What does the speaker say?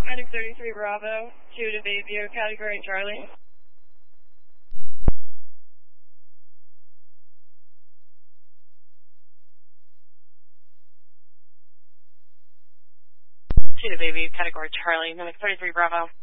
Medic 33 Bravo, 2 to Bayview, category Charlie. To Bayview, category Charlie, Medic 33 Bravo.